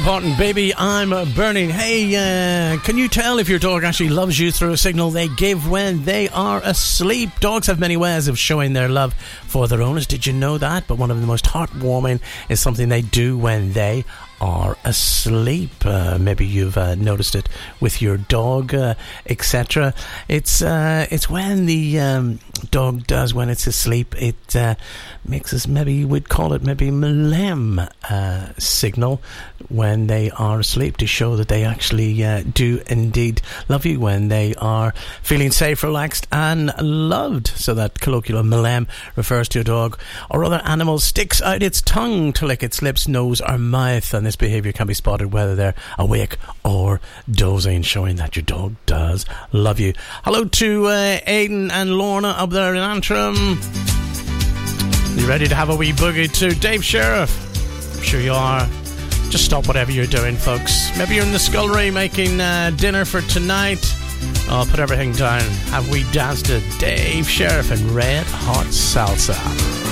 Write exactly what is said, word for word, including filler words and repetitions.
Important, baby, I'm burning. Hey, uh, can you tell if your dog actually loves you through a signal they give when they are asleep? Dogs have many ways of showing their love for their owners. Did you know that? But one of the most heartwarming is something they do when they are asleep. Uh, maybe you've uh, noticed it with your dog, uh, et cetera. It's uh, it's when the um, dog does when it's asleep. It uh, makes us, maybe we'd call it maybe Malem uh, signal when they are asleep, to show that they actually uh, do indeed love you when they are feeling safe, relaxed and loved. So that colloquial Malem refers to a dog or other animal sticks out its tongue to lick its lips, nose or mouth, and this behaviour can be spotted whether they're awake or dozing, showing that your dog does love you. Hello to uh, Aidan and Lorna up there in Antrim. You ready to have a wee boogie to Dave Sheriff? I'm sure you are. Just stop whatever you're doing, folks. Maybe you're in the scullery making uh, dinner for tonight. Oh, put everything down. Have we danced to Dave Sheriff and Red Hot Salsa?